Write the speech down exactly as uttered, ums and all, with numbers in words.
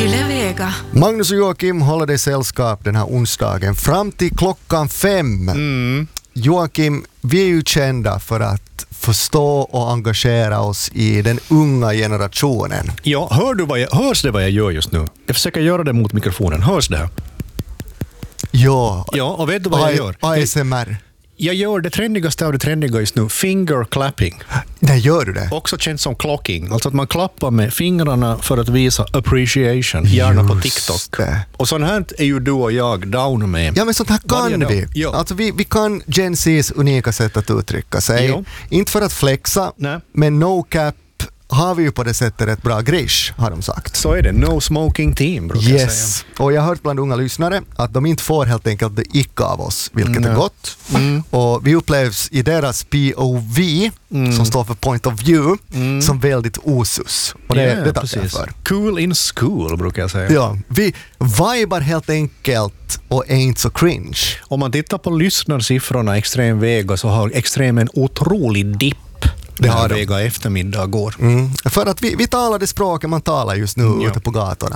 Yle Vega. Magnus och Joakim håller dig sällskap den här onsdagen fram till klockan fem. Mm. Joakim, vi är ju kända för att förstå och engagera oss i den unga generationen. Ja, hör du vad jag, hörs det vad jag gör just nu? Jag försöker göra det mot mikrofonen. Hörs det här? Ja, Ja, och vet du vad jag gör? A S M R. Jag gör det trendigaste av det trendiga just nu. Finger clapping. Där gör du det. Också känns som clocking. Alltså att man klappar med fingrarna för att visa appreciation. Gärna på TikTok. Det. Och sånt här är ju du och jag down med. Ja, men sånt här Varje kan dag. vi. Ja. Alltså vi, vi kan Gen Z's unika sätt att uttrycka sig. Jo. Inte för att flexa, Nej. men no cap har vi ju på det sättet ett bra grish, har de sagt. Så är det. No smoking team, brukar jag säga. Yes, och jag har hört bland unga lyssnare att de inte får helt enkelt det ick av oss, vilket Nej. är gott. Mm. Och vi upplevs i deras P O V, Mm. som står för point of view, Mm. som väldigt osus. Och det, Ja, det tackar jag precis. för. Cool in school, brukar jag säga. Ja, vi vibar helt enkelt och är inte så cringe. Om man tittar på lyssnarsiffrorna Extrem Vega så har Extrem en otrolig dipp. Det har när de. Vega eftermiddag går. Mm. För att vi, vi talar det språket man talar just nu Ja. ute på gatorna.